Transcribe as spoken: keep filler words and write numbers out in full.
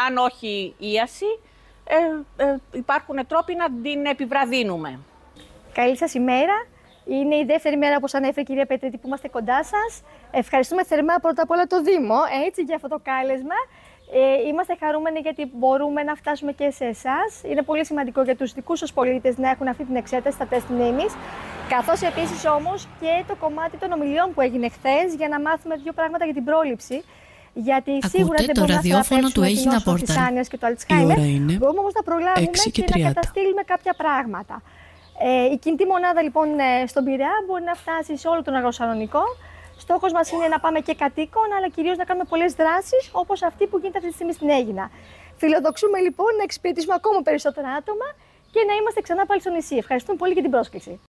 αν όχι ίαση, ε, ε, υπάρχουν τρόποι να την επιβραδύνουμε. Καλή σας ημέρα. Είναι η δεύτερη μέρα, όπως ανέφερε η κυρία Πετρίτη, που είμαστε κοντά σας. Ευχαριστούμε θερμά πρώτα απ' όλα το Δήμο, έτσι, για αυτό το κάλεσμα. Ε, είμαστε χαρούμενοι γιατί μπορούμε να φτάσουμε και σε εσάς. Είναι πολύ σημαντικό για τους δικούς σας πολίτες να έχουν αυτή την εξέταση, τα τεστ μνήμης. Καθώς επίσης όμως και το κομμάτι των ομιλιών που έγινε χθες, για να μάθουμε δύο πράγματα για την πρόληψη. Γιατί σίγουρα δεν μπορούμε να θεραπεύσουμε την νόσο της άνοιας και του Αλτσχάιμερ. Μπορούμε όμως να προλάβουμε και, και να καταστήλουμε κάποια πράγματα. Ε, η κινητή μονάδα λοιπόν στον Πειραιά μπορεί να φτάσει σε όλο τον Αγροσαλονικό. Στόχος μας είναι να πάμε και κατοίκων, αλλά κυρίως να κάνουμε πολλές δράσεις όπως αυτή που γίνεται αυτή τη στιγμή στην Αίγινα. Φιλοδοξούμε λοιπόν να εξυπηρετήσουμε ακόμα περισσότερα άτομα και να είμαστε ξανά πάλι στο νησί. Ευχαριστούμε πολύ για την πρόσκληση.